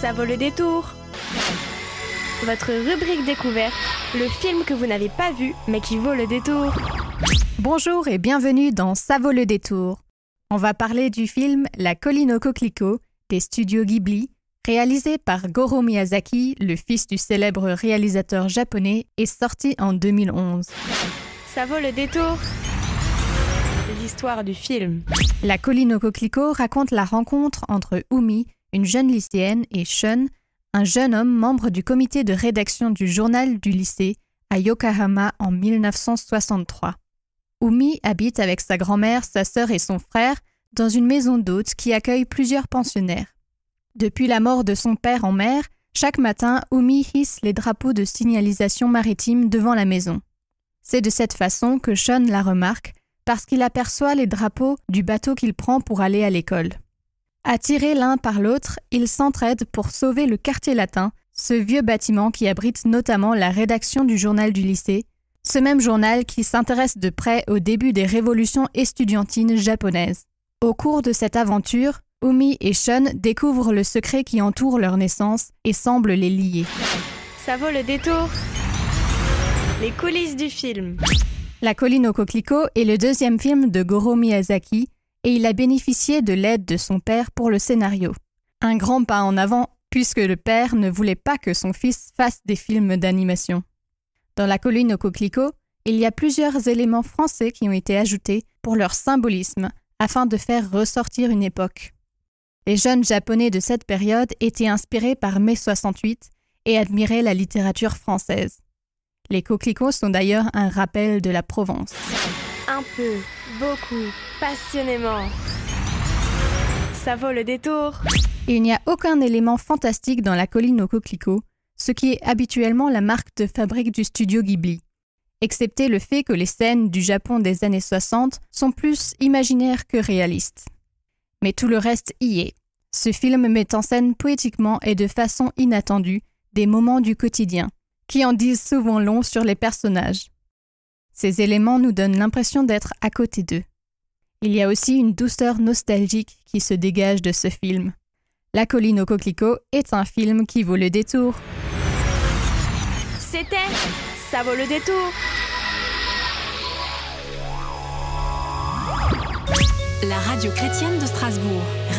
Ça vaut le détour. Votre rubrique découverte, le film que vous n'avez pas vu mais qui vaut le détour. Bonjour et bienvenue dans Ça vaut le détour. On va parler du film La colline aux coquelicots des studios Ghibli, réalisé par Goro Miyazaki, le fils du célèbre réalisateur japonais, et sorti en 2011. Ça vaut le détour. L'histoire du film. La colline aux coquelicots raconte la rencontre entre Umi, une jeune lycéenne, et Shun, un jeune homme membre du comité de rédaction du journal du lycée à Yokohama en 1963. Umi habite avec sa grand-mère, sa sœur et son frère dans une maison d'hôtes qui accueille plusieurs pensionnaires. Depuis la mort de son père en mer, chaque matin, Umi hisse les drapeaux de signalisation maritime devant la maison. C'est de cette façon que Shun la remarque, parce qu'il aperçoit les drapeaux du bateau qu'il prend pour aller à l'école. Attirés l'un par l'autre, ils s'entraident pour sauver le quartier latin, ce vieux bâtiment qui abrite notamment la rédaction du journal du lycée, ce même journal qui s'intéresse de près au début des révolutions estudiantines japonaises. Au cours de cette aventure, Umi et Shun découvrent le secret qui entoure leur naissance et semble les lier. Ça vaut le détour. Les coulisses du film. La colline aux coquelicots est le deuxième film de Goro Miyazaki et il a bénéficié de l'aide de son père pour le scénario. Un grand pas en avant puisque le père ne voulait pas que son fils fasse des films d'animation. Dans La colline aux coquelicots, il y a plusieurs éléments français qui ont été ajoutés pour leur symbolisme afin de faire ressortir une époque. Les jeunes japonais de cette période étaient inspirés par mai 68 et admiraient la littérature française. Les coquelicots sont d'ailleurs un rappel de la Provence. Un peu, beaucoup, passionnément. Ça vaut le détour. Il n'y a aucun élément fantastique dans La colline aux coquelicots, ce qui est habituellement la marque de fabrique du studio Ghibli, excepté le fait que les scènes du Japon des années 60 sont plus imaginaires que réalistes. Mais tout le reste y est. Ce film met en scène poétiquement et de façon inattendue des moments du quotidien, qui en disent souvent long sur les personnages. Ces éléments nous donnent l'impression d'être à côté d'eux. Il y a aussi une douceur nostalgique qui se dégage de ce film. La colline aux coquelicots est un film qui vaut le détour. C'était Ça vaut le détour. La radio chrétienne de Strasbourg.